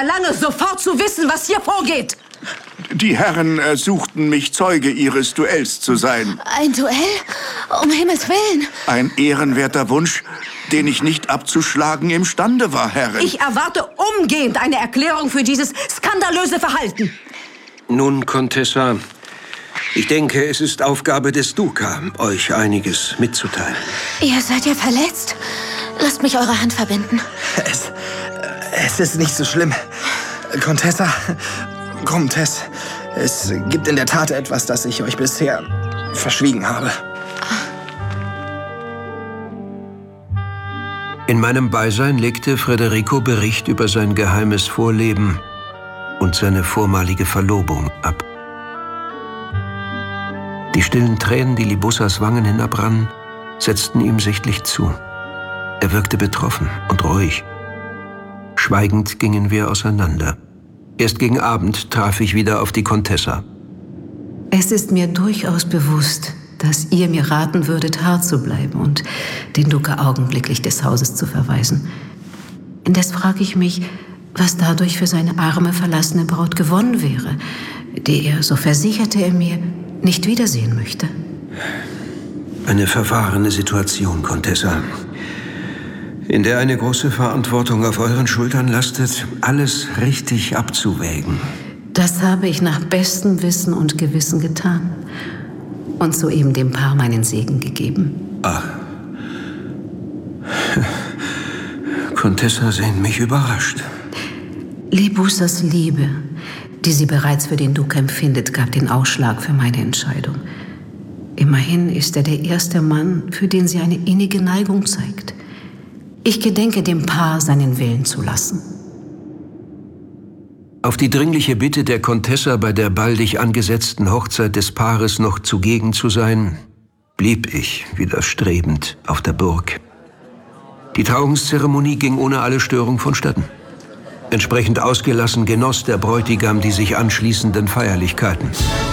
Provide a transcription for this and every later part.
verlange sofort zu wissen, was hier vorgeht. Die Herren ersuchten mich, Zeuge ihres Duells zu sein. Ein Duell? Um Himmels Willen. Ein ehrenwerter Wunsch, den ich nicht abzuschlagen imstande war, Herrin. Ich erwarte umgehend eine Erklärung für dieses skandalöse Verhalten. Nun, Contessa, ich denke, es ist Aufgabe des Duca, euch einiges mitzuteilen. Ihr seid ja verletzt. Lasst mich eure Hand verbinden. Es ist nicht so schlimm. Comtesse, es gibt in der Tat etwas, das ich euch bisher verschwiegen habe. In meinem Beisein legte Federico Bericht über sein geheimes Vorleben und seine vormalige Verlobung ab. Die stillen Tränen, die Libussas Wangen hinabrannen, setzten ihm sichtlich zu. Er wirkte betroffen und ruhig. Schweigend gingen wir auseinander. Erst gegen Abend traf ich wieder auf die Contessa. Es ist mir durchaus bewusst, dass ihr mir raten würdet, hart zu bleiben und den Duca augenblicklich des Hauses zu verweisen. Indes frage ich mich, was dadurch für seine arme, verlassene Braut gewonnen wäre, die er, so versicherte er mir, nicht wiedersehen möchte. Eine verfahrene Situation, Contessa, in der eine große Verantwortung auf euren Schultern lastet, alles richtig abzuwägen. Das habe ich nach bestem Wissen und Gewissen getan und soeben dem Paar meinen Segen gegeben. Ach. Contessa sehen mich überrascht. Libussas Liebe, die sie bereits für den Duca empfindet, gab den Ausschlag für meine Entscheidung. Immerhin ist er der erste Mann, für den sie eine innige Neigung zeigt. Ich gedenke, dem Paar seinen Willen zu lassen. Auf die dringliche Bitte der Contessa, bei der baldig angesetzten Hochzeit des Paares noch zugegen zu sein, blieb ich widerstrebend auf der Burg. Die Trauungszeremonie ging ohne alle Störung vonstatten. Entsprechend ausgelassen genoss der Bräutigam die sich anschließenden Feierlichkeiten.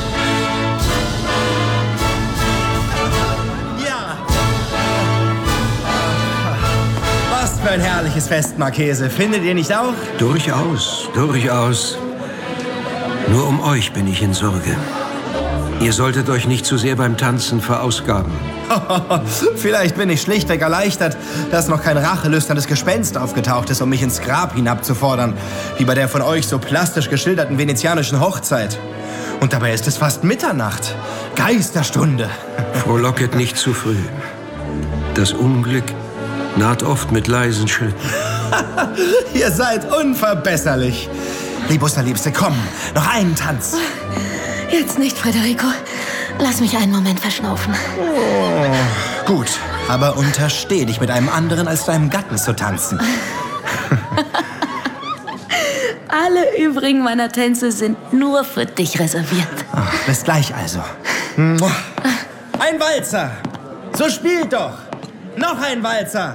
Was für ein herrliches Fest, Marchese. Findet ihr nicht auch? Durchaus, durchaus. Nur um euch bin ich in Sorge. Ihr solltet euch nicht zu sehr beim Tanzen verausgaben. Vielleicht bin ich schlichtweg erleichtert, dass noch kein rachelüsternes Gespenst aufgetaucht ist, um mich ins Grab hinabzufordern, wie bei der von euch so plastisch geschilderten venezianischen Hochzeit. Und dabei ist es fast Mitternacht. Geisterstunde. Frohlocket nicht zu früh. Das Unglück naht oft mit leisen Schritten. Ihr seid unverbesserlich. Libussa, Liebste, komm, noch einen Tanz. Jetzt nicht, Federico. Lass mich einen Moment verschnaufen. Oh, gut, aber untersteh dich mit einem anderen als deinem Gatten zu tanzen. Alle übrigen meiner Tänze sind nur für dich reserviert. Ach, bis gleich also. Ein Walzer. So spielt doch. Noch ein Walzer.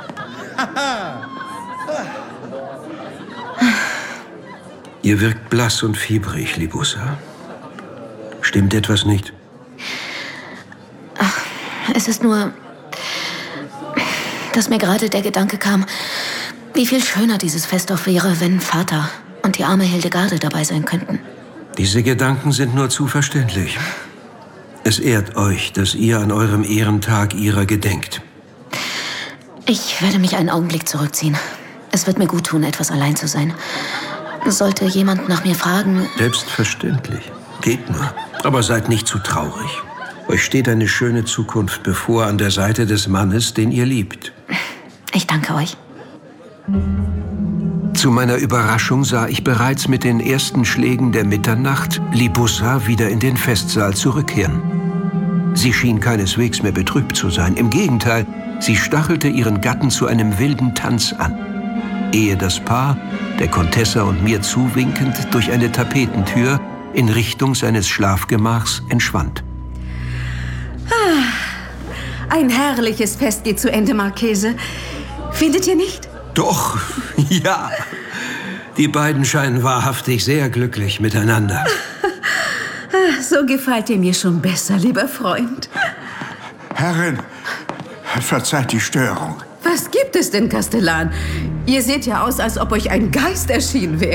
Ihr wirkt blass und fiebrig, Libussa. Stimmt etwas nicht? Ach, es ist nur, dass mir gerade der Gedanke kam, wie viel schöner dieses Fest auch wäre, wenn Vater und die arme Hildegarde dabei sein könnten. Diese Gedanken sind nur zu verständlich. Es ehrt euch, dass ihr an eurem Ehrentag ihrer gedenkt. Ich werde mich einen Augenblick zurückziehen. Es wird mir gut tun, etwas allein zu sein. Sollte jemand nach mir fragen... Selbstverständlich. Geht nur. Aber seid nicht zu traurig. Euch steht eine schöne Zukunft bevor an der Seite des Mannes, den ihr liebt. Ich danke euch. Zu meiner Überraschung sah ich bereits mit den ersten Schlägen der Mitternacht Libussa wieder in den Festsaal zurückkehren. Sie schien keineswegs mehr betrübt zu sein. Im Gegenteil, sie stachelte ihren Gatten zu einem wilden Tanz an, ehe das Paar, der Contessa und mir zuwinkend, durch eine Tapetentür in Richtung seines Schlafgemachs entschwand. Ein herrliches Fest geht zu Ende, Marchese. Findet ihr nicht? Doch, ja. Die beiden scheinen wahrhaftig sehr glücklich miteinander. So gefällt ihr mir schon besser, lieber Freund. Herrin, verzeiht die Störung. Was gibt es denn, Kastellan? Ihr seht ja aus, als ob euch ein Geist erschienen wäre.